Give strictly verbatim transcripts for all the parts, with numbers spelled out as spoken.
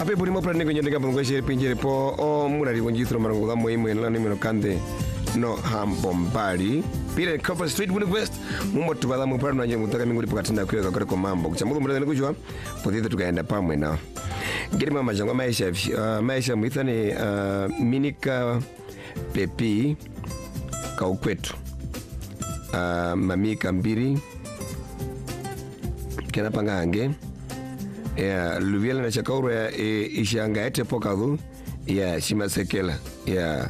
Ape buri mo prane ko nyende kapon ko shiri pinjere po o murari ko jitro marango ga moy moy lani mino kande no hambombali pile cover street bunu west mumo tubala mu parano nje mutaka minguri pokatinda kweka kore ko mambo kuchamuko murane kujwa podito tukaenda pamwe na ngiri mama jango maisha uh, maisha muithani uh, minika pepi kaukwetu uh, mamika mbiri kena pangange ya luviela na chakauro ya e, ishanga ete pokadu ya shimasekela ya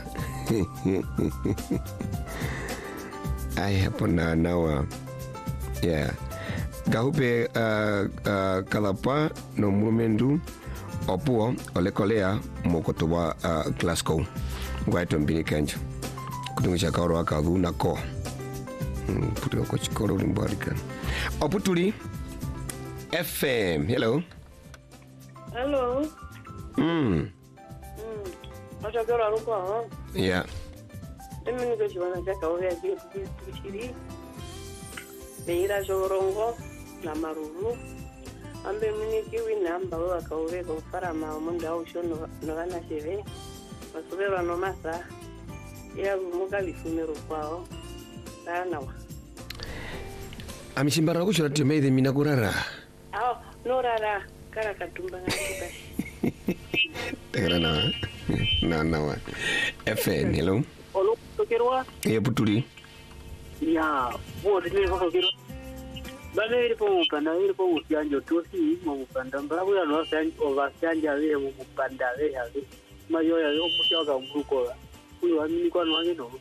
ai hapo na nawa ya gahupe uh, uh, kalapa no murumendu opuo olekolea mokotowa uh, Glasgow ngwaito mbini kenja kutungisha kauro akadhu na ko mm, putuka kwa chikoro ulimbarika oputuli F M. Hello. Hello. Mm. Mm. Acha kero aruko ha. Yeah. Demi ni kujwana chaka oya ki kuchiri. Beira jorongo na maruru. Ambe mini kiwi namba wa kaure ko para ma munda usho no no gana cheve. Basubera no masa. Ya muga lifumero kwao. Sana wa. Amishimbara kushora temede mina kurara. Ah, no rara kara katumba ngatuka. Tegara na. Na na wa. F N. Hello. Olo tokerwa. E putuli. Ya, bo dile ko kero. Bale ile po mupanda ile po usianjo tosi mo mupanda mbabu ya no san overstand ile mo mupanda ile ya. Mayo ya yo mushoga mbuko. Uyo amini kwa no ngeno.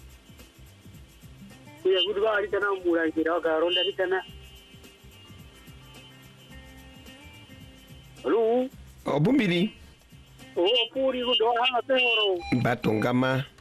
Uya gudwa ari tana mura kira ga ronda ari tana. Hello. Obumbiri. Oh, puri kudo ha tero. Batongama.